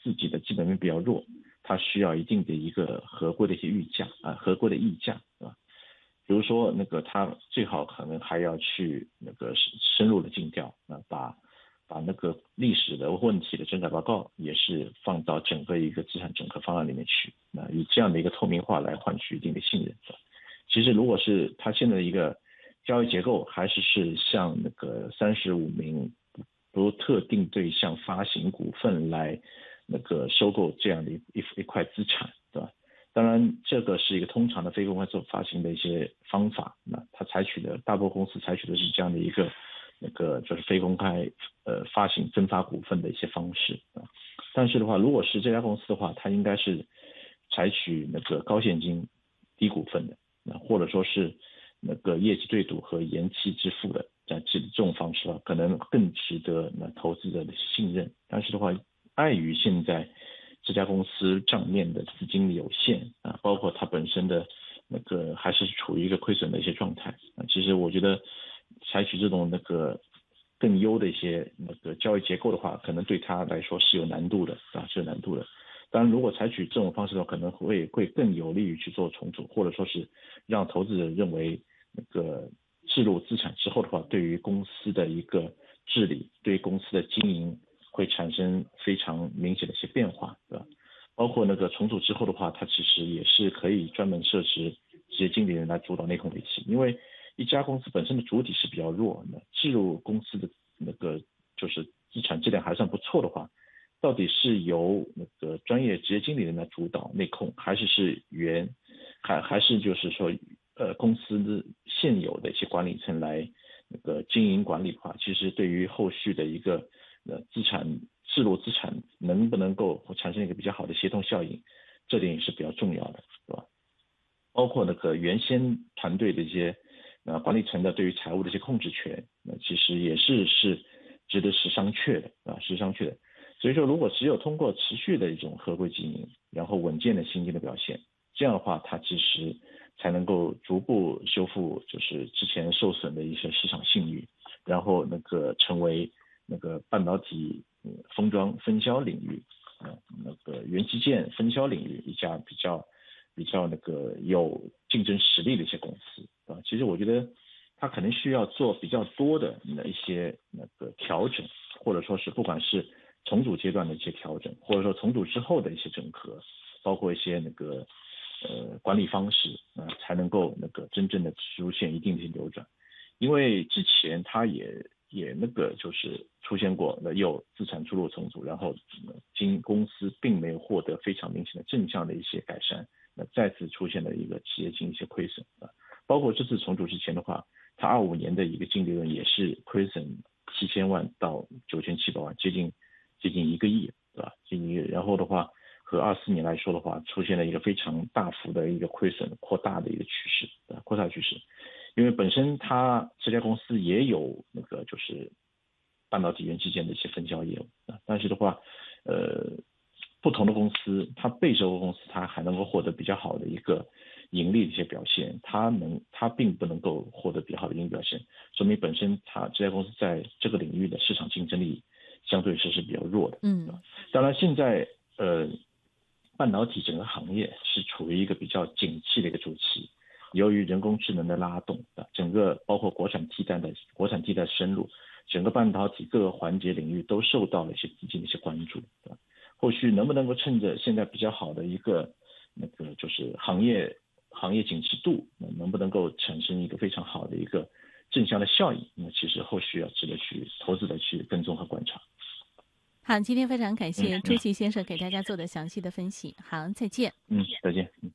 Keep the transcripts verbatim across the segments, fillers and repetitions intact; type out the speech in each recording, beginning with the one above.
自己的基本面比较弱，它需要一定的一个合规的一些溢价啊，合规的溢价啊。比如说那个它最好可能还要去那个深入的尽调啊，把把那个历史的问题的整改报告也是放到整个一个资产整合方案里面去，那以这样的一个透明化来换取一定的信任。其实如果是它现在的一个交易结构还是是像那个三十五名不特定对象发行股份来那个收购这样的一一一块资产，对吧？当然这个是一个通常的非公开做发行的一些方法，那它采取的大部分公司采取的是这样的一个那个就是非公开呃发行分发股份的一些方式啊。但是的话，如果是这家公司的话，它应该是采取那个高现金低股份的，那或者说是那个业绩对赌和延期支付的这这种方式啊，可能更值得那投资者的信任。但是的话，碍于现在这家公司账面的资金有限啊，包括它本身的那个还是处于一个亏损的一些状态啊。其实我觉得采取这种那个更优的一些那个交易结构的话，可能对它来说是有难度的啊，是有难度的。当然，如果采取这种方式的话，可能会会更有利于去做重组，或者说是让投资者认为那个置入资产之后的话，对于公司的一个治理，对于公司的经营会产生非常明显的一些变化，对吧？包括那个重组之后的话，它其实也是可以专门设置职业经理人来主导内控维系，因为一家公司本身的主体是比较弱，那置入公司的那个就是资产质量还算不错的话，到底是由那个专业职业经理人来主导内控，还是是原还还是就是说呃公司的现有的一些管理层来那个经营管理的话，其实对于后续的一个呃资产置入资产能不能够产生一个比较好的协同效应，这点也是比较重要的，是吧？包括那个原先团队的一些呃管理层的对于财务的一些控制权，那其实也是是值得是商榷的啊，是商榷的。所以说，如果只有通过持续的一种合规经营，然后稳健的现金的表现，这样的话，它其实才能够逐步修复就是之前受损的一些市场信誉，然后那个成为那个半导体封装分销领域，呃，那个元器件分销领域一家比较比较那个有竞争实力的一些公司啊。其实我觉得它可能需要做比较多的那一些那个调整，或者说是不管是重组阶段的一些调整，或者说重组之后的一些整合，包括一些那个呃管理方式啊、呃，才能够那个真正的出现一定的流转。因为之前它也也那个就是出现过那有资产出入重组，然后经公司并没有获得非常明显的正向的一些改善，那再次出现了一个企业经营一些亏损啊。包括这次重组之前的话，它二五年的一个净利润也是亏损七千万到九千七百万，接近。接近一个亿，对吧？接近一个亿，然后的话，和二四年来说的话，出现了一个非常大幅的一个亏损扩大的一个趋势，对吧？扩大趋势。因为本身它这家公司也有那个就是半导体元器件的一些分销业务啊，但是的话，呃，不同的公司，它被收购公司，它还能够获得比较好的一个盈利的一些表现，它能它并不能够获得比较好的盈利表现，说明本身它这家公司在这个领域的市场竞争力相对是是比较弱的。 嗯， 当然现在呃，半导体整个行业是处于一个比较景气的一个周期，由于人工智能的拉动，整个包括国产替代的国产替代深入，整个半导体各个环节领域都受到了一些资金的一些关注。后续能不能够趁着现在比较好的一个那个就是行业行业景气度，能不能够产生一个非常好的一个正向的效应？那其实后续要值得去投资的去跟踪和观察。 好，今天非常感谢朱琦先生给大家做的详细的分析。好，再见。 嗯，再见。嗯。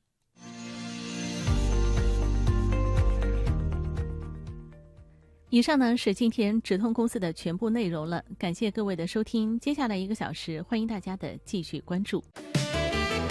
以上呢是今天直通公司的全部内容了，感谢各位的收听。接下来一个小时，欢迎大家的继续关注。